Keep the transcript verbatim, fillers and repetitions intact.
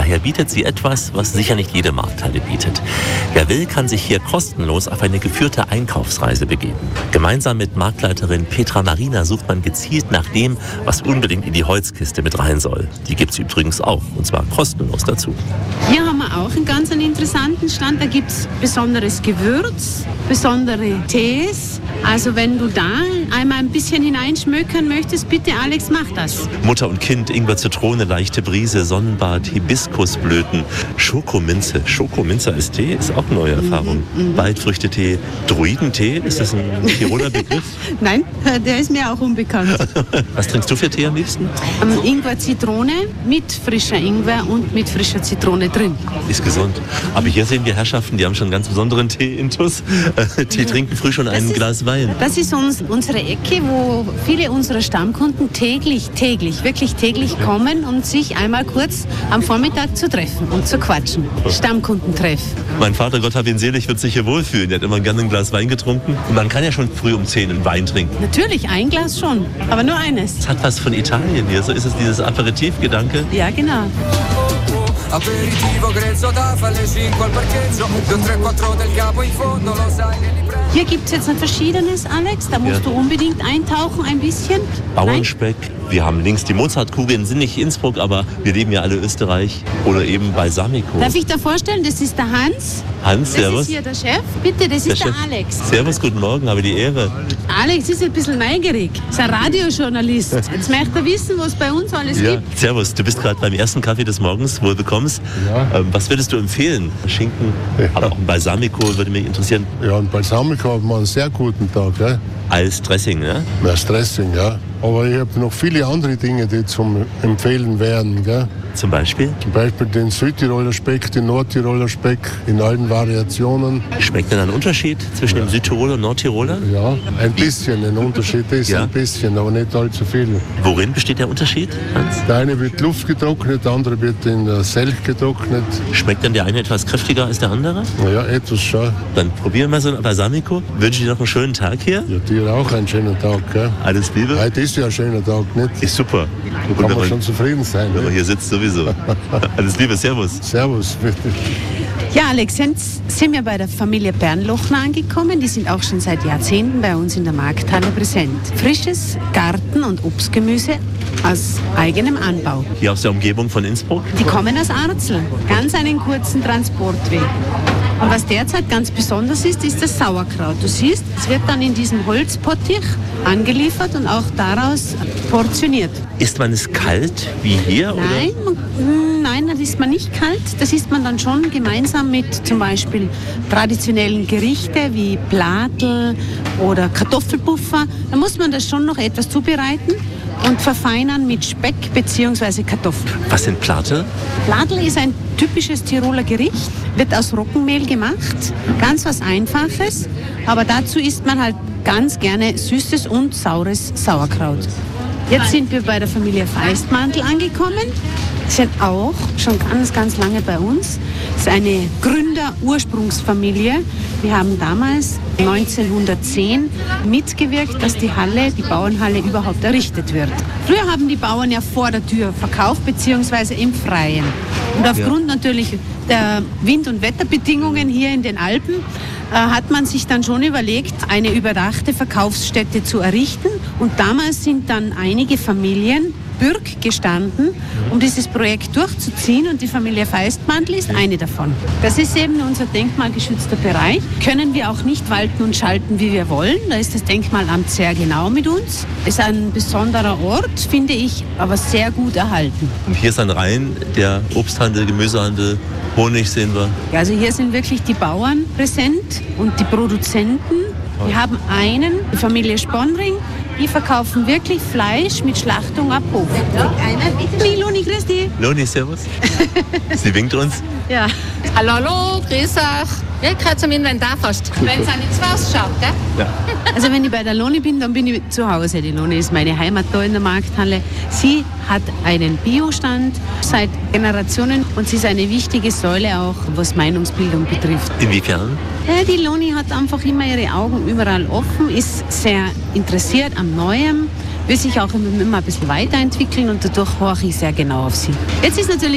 Daher bietet sie etwas, was sicher nicht jede Markthalle bietet. Wer will, kann sich hier kostenlos auf eine geführte Einkaufsreise begeben. Gemeinsam mit Marktleiterin Petra Marina sucht man gezielt nach dem, was unbedingt in die Holzkiste mit rein soll. Die gibt es übrigens auch, und zwar kostenlos dazu. Hier haben wir auch einen ganz interessanten Stand. Da gibt es besonderes Gewürz, besondere Tees. Also wenn du da einmal ein bisschen hineinschmökern möchtest, bitte Alex, mach das. Mutter und Kind, Ingwer, Zitrone, leichte Brise, Sonnenbad, Hibiskusblüten, Schokominze. Schokominze als Tee ist auch eine neue Erfahrung. Mhm, Waldfrüchtetee, Druidentee, ist das ein Tiroler Begriff? Nein, der ist mir auch unbekannt. Was trinkst du für Tee am liebsten? Um, Ingwer, Zitrone mit frischer Ingwer und mit frischer Zitrone drin. Ist gesund. Aber hier sehen wir Herrschaften, die haben schon einen ganz besonderen Tee-Intus. Die trinken früh schon ein Glas Wein. Das ist uns, unsere Ecke, wo viele unserer Stammkunden täglich, täglich, wirklich täglich kommen, um sich einmal kurz am Vormittag zu treffen und zu quatschen. Stammkundentreff. Mein Vater, Gott hab ihn selig, wird sich hier wohlfühlen. Der hat immer gerne ein Glas Wein getrunken. Und man kann ja schon früh um zehn einen Wein trinken. Natürlich, ein Glas schon, aber nur eines. Es hat was von Italien hier. So ist es dieses Aperitivgedanke. Ja, genau. Hier gibt es jetzt ein verschiedenes, Alex. Da musst ja. du unbedingt eintauchen ein bisschen. Bauernspeck. Wir haben links die Mozartkugeln, sind nicht Innsbruck, aber wir leben ja alle Österreich oder eben Balsamico. Darf ich da vorstellen, das ist der Hans. Hans, das servus. Das ist hier der Chef. Bitte, das der ist Chef. der Alex. Servus, guten Morgen, habe die Ehre. Alex ist ein bisschen neugierig. Ist ein Radiojournalist. Jetzt möchte er wissen, was bei uns alles ja. gibt. Servus, du bist gerade beim ersten Kaffee des Morgens, wohl bekommst. Ja. Ähm, was würdest du empfehlen? Schinken, ja. aber auch ein Balsamico würde mich interessieren. Ja, ein Balsamico hat man einen sehr guten Tag. Gell? Als Dressing, ne? Als Dressing, ja. Aber ich habe noch viele andere Dinge, die zum Empfehlen wären. Gell? Zum Beispiel? Zum Beispiel den Südtiroler Speck, den Nordtiroler Speck in allen Variationen. Schmeckt denn ein Unterschied zwischen ja. dem Südtiroler und Nordtiroler? Ja, ein bisschen. Ein Unterschied ist ja. ein bisschen, aber nicht allzu viel. Worin besteht der Unterschied, Hans? Der eine wird luftgetrocknet, der andere wird in der Selch getrocknet. Schmeckt dann der eine etwas kräftiger als der andere? Ja, etwas schon. Dann probieren wir so ein Balsamico. Wünsche dir noch einen schönen Tag hier. Ja, dir auch einen schönen Tag. Gell? Alles Liebe. Heute ist ja ein schöner Tag, nicht? Ist super. Da kann man schon zufrieden sein. Wenn man hier sitzt, sowieso. Alles Liebe, servus. Servus, bitte. Ja, Alex, jetzt sind wir bei der Familie Bernlochner angekommen. Die sind auch schon seit Jahrzehnten bei uns in der Markthalle präsent. Frisches Garten- und Obstgemüse aus eigenem Anbau. Hier aus der Umgebung von Innsbruck? Die kommen aus Arzel. Ganz einen kurzen Transportweg. Und was derzeit ganz besonders ist, ist das Sauerkraut. Du siehst, es wird dann in diesem Holzpottich angeliefert und auch daraus portioniert. Isst man es kalt wie hier? Nein, oder? Man, nein, das isst man nicht kalt. Das isst man dann schon gemeinsam mit zum Beispiel traditionellen Gerichten wie Platl oder Kartoffelpuffer. Da muss man das schon noch etwas zubereiten und verfeinern mit Speck bzw. Kartoffeln. Was sind Platl? Platl ist ein typisches Tiroler Gericht, wird aus Roggenmehl gemacht, ganz was Einfaches, aber dazu isst man halt ganz gerne süßes und saures Sauerkraut. Jetzt sind wir bei der Familie Feistmantel angekommen. Die sind auch schon ganz, ganz lange bei uns. Das ist eine Gründer-Ursprungsfamilie. Wir haben damals neunzehnhundertzehn mitgewirkt, dass die Halle, die Bauernhalle überhaupt errichtet wird. Früher haben die Bauern ja vor der Tür verkauft, beziehungsweise im Freien. Und aufgrund ja. natürlich der Wind- und Wetterbedingungen hier in den Alpen äh, hat man sich dann schon überlegt, eine überdachte Verkaufsstätte zu errichten. Und damals sind dann einige Familien Bürg gestanden, um dieses Projekt durchzuziehen, und die Familie Feistmantel ist eine davon. Das ist eben unser denkmalgeschützter Bereich. Können wir auch nicht walten und schalten, wie wir wollen. Da ist das Denkmalamt sehr genau mit uns. Ist ein besonderer Ort, finde ich, aber sehr gut erhalten. Und hier ist ein Rhein, der Obsthandel, Gemüsehandel, Honig sehen wir. Also hier sind wirklich die Bauern präsent und die Produzenten. Wir haben einen, die Familie Sponring, die verkaufen wirklich Fleisch mit Schlachtung ab Hof. Einer, bitte. Loni, grüß dich. Loni, servus. Sie winkt uns. Ja. Hallo, hallo, grüß euch. Ja, gerade zum Inventar fast. Wenn es an ins Fass schaut, gell? Ja. Also wenn ich bei der Loni bin, dann bin ich zu Hause. Die Loni ist meine Heimat da in der Markthalle. Sie hat einen Biostand seit Generationen und sie ist eine wichtige Säule auch, was Meinungsbildung betrifft. Inwiefern? Ja, die Loni hat einfach immer ihre Augen überall offen, ist sehr interessiert am Neuem, will sich auch immer ein bisschen weiterentwickeln und dadurch horche ich sehr genau auf sie. Jetzt ist natürlich